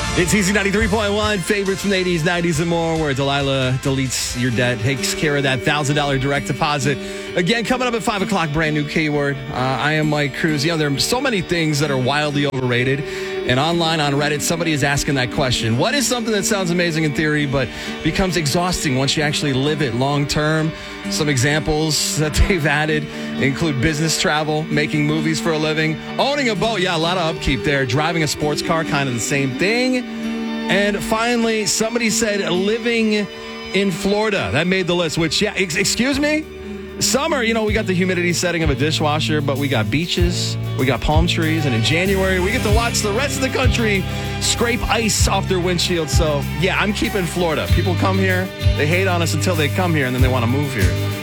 It's Easy 93.1, favorites from the 80s, 90s, and more, where Delilah deletes your debt, takes care of that $1,000 direct deposit. Again, coming up at 5 o'clock, brand new keyword. I am Mike Cruz. You know, there are so many things that are wildly overrated. And online on Reddit, somebody is asking that question. What is something that sounds amazing in theory, but becomes exhausting once you actually live it long term? Some examples that they've added include business travel, making movies for a living, owning a boat. Yeah, a lot of upkeep there. Driving a sports car, kind of the same thing. And finally, somebody said living in Florida. That made the list, which, yeah, excuse me? Summer, you know, we got the humidity setting of a dishwasher, but we got beaches, we got palm trees, and in January, we get to watch the rest of the country scrape ice off their windshield. So, yeah, I'm keeping Florida. People come here, they hate on us until they come here, and then they want to move here.